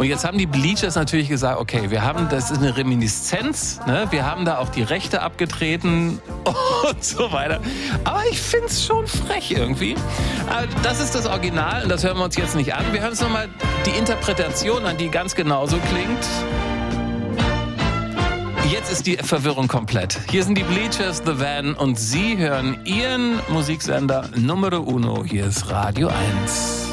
Und jetzt haben die Bleachers natürlich gesagt, okay, das ist eine Reminiszenz, ne? Wir haben da auch die Rechte abgetreten und so weiter. Aber ich finde es schon frech irgendwie. Aber das ist das Original und das hören wir uns jetzt nicht an. Wir hören uns nochmal die Interpretation an, die ganz genauso klingt. Jetzt ist die Verwirrung komplett. Hier sind die Bleachers, The Van und Sie hören Ihren Musiksender Numero Uno. Hier ist Radio 1.